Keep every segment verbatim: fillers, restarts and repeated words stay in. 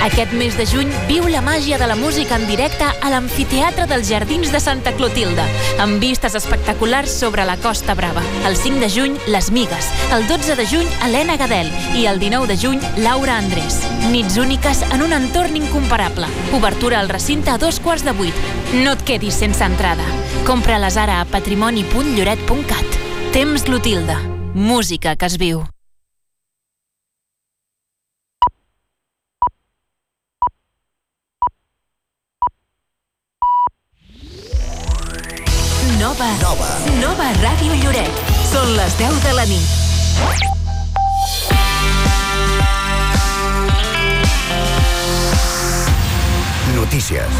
Aquest mes de juny viu la màgia de la música en directe a l'Amfiteatre dels Jardins de Santa Clotilde, amb vistes espectaculars sobre la Costa Brava. El cinc de juny, Les Migues. El dotze de juny, Helena Gadel. I el dinou de juny, Laura Andrés. Nits úniques en un entorn incomparable. Obertura al recinte a dos quarts de vuit. No et quedis sense entrada. Compra-les ara a patrimoni punt lloret punt cat. Temps Clotilde. Música que es viu. Nova. Nova. Nova Ràdio Lloret. Són les deu de la nit. Notícies.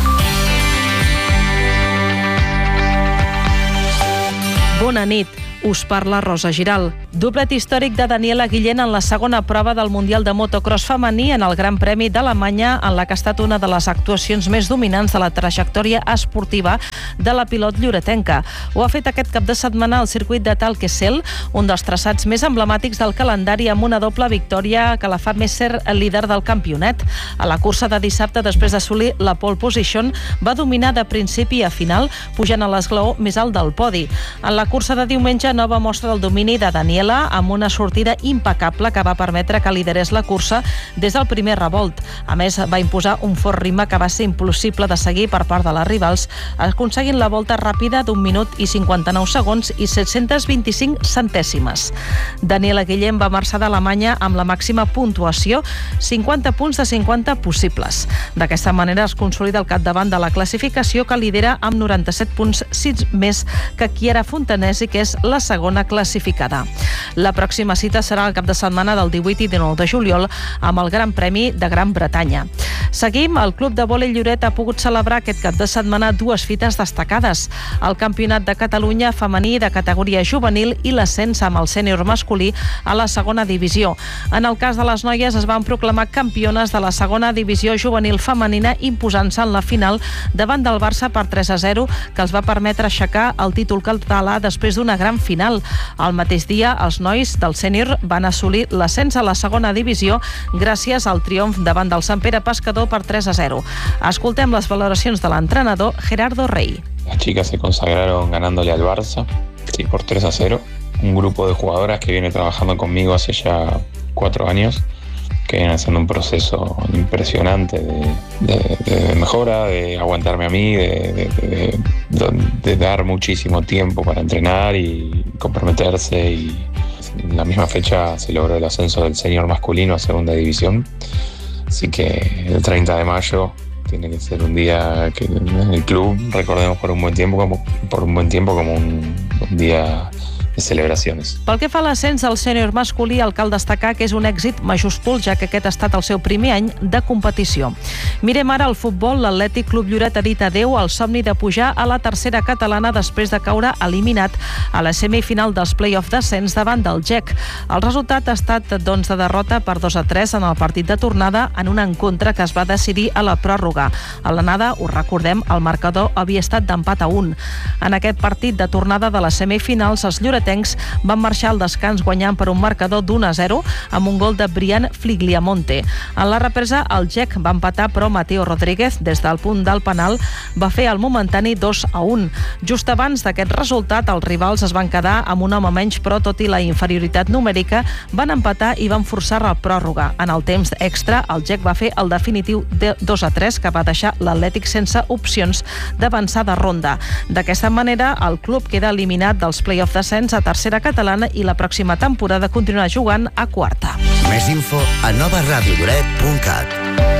Bona nit. Us parla Rosa Giral. Doblet històric de Daniela Guillén en la segona prova del Mundial de Motocross femení en el Gran Premi d'Alemanya, en la que ha estat una de les actuacions més dominants de la trajectòria esportiva de la pilot lloretenca. Ho ha fet aquest cap de setmana al circuit de Talkessel, un dels traçats més emblemàtics del calendari, amb una doble victòria que la fa més ser el líder del campionat. A la cursa de dissabte, després d'assolir la pole position, va dominar de principi a final, pujant a l'esglaó més alt del podi. En la cursa de diumenge, nova mostra del domini de Daniela, amb una sortida impecable que va permetre que liderés la cursa des del primer revolt. A més, va imposar un fort ritme que va ser impossible de seguir per part de les rivals, aconseguint la volta ràpida d'un minut i cinquanta-nou segons i set-cents vint-i-cinc centèsimes. Daniela Guillén va marxar d'Alemanya amb la màxima puntuació, cinquanta punts de cinquanta possibles. D'aquesta manera es consolida al capdavant de la classificació, que lidera amb noranta-set punts, sis més que Chiara Fontanesi, que és la segona classificada. La pròxima cita serà el cap de setmana del divuit i dinou de juliol amb el Gran Premi de Gran Bretanya. Seguim. El Club de Vòlei Lloret ha pogut celebrar aquest cap de setmana dues fites destacades: el Campionat de Catalunya femení de categoria juvenil i l'ascens amb el sènior masculí a la segona divisió. En el cas de les noies, es van proclamar campiones de la segona divisió juvenil femenina, imposant-se en la final davant del Barça per tres a zero, que els va permetre aixecar el títol català després d'una gran final. El mateix dia, els nois del sènior van assolir l'ascens a la segona divisió gràcies al triomf davant del Sant Pere Pescador per tres a zero. Escoltem les valoracions de l'entrenador Gerardo Rey. Las chicas se consagraron ganándole al Barça, sí, por tres a cero. Un grupo de jugadoras que viene trabajando conmigo hace ya cuatro años, que vienen haciendo un proceso impresionante de, de, de mejora, de aguantarme a mí, de, de, de, de, de dar muchísimo tiempo para entrenar y comprometerse. Y en la misma fecha se logró el ascenso del senior masculino a segunda división. Así que el treinta de mayo tiene que ser un día que en el club recordemos por un buen tiempo como, por un buen tiempo como un, un día de celebracions. Pel que fa a l'ascens del sènior masculí, el cal destacar que és un èxit majúscul, ja que aquest ha estat el seu primer any de competició. Mirem ara el futbol. L'Atlètic Club Lloret ha dit adeu al somni de pujar a la tercera catalana després de caure eliminat a la semifinal dels play-off d'ascens davant del G E C. El resultat ha estat doncs, de derrota per dos a tres en el partit de tornada, en un encontre que es va decidir a la pròrroga. A l'anada, ho recordem, el marcador havia estat d'empat a un. En aquest partit de tornada de les semifinals, els lloretencs van marxar al descans guanyant per un marcador d'un a zero amb un gol de Brian Fligliamonte. En la represa, el G E C va empatar, però Mateo Rodríguez, des del punt del penal, va fer el momentani dos a un. Just abans d'aquest resultat, els rivals es van quedar amb un home menys, però tot i la inferioritat numèrica, van empatar i van forçar la pròrroga. En el temps extra, el G E C va fer el definitiu de dos a tres, que va deixar l'Atlètic sense opcions d'avançar de ronda. D'aquesta manera, el club queda eliminat dels play-off d'ascens a tercera catalana i la pròxima temporada continuarà jugant a quarta. Més info a nova ràdio lloret punt cat.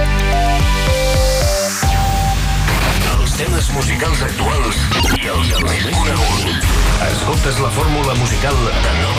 Els temes musicals actuals i els més coneguts. Escoltes la fórmula musical de Nova